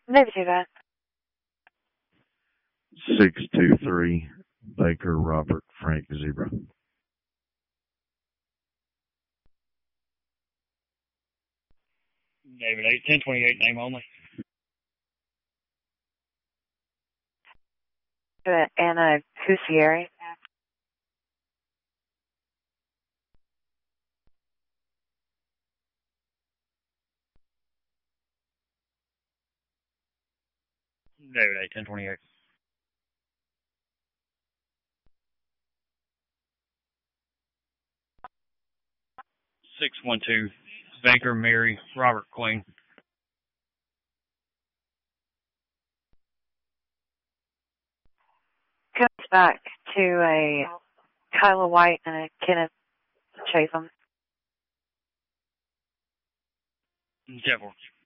Maybe do that. 623 Baker Robert Frank Zebra. David 8, 1028, name only. Anna Cusieri. David 8, 1028. Six one two, Baker Mary Robert Queen. Goes back to a Kyla White and a Kenneth Chatham. 10-4.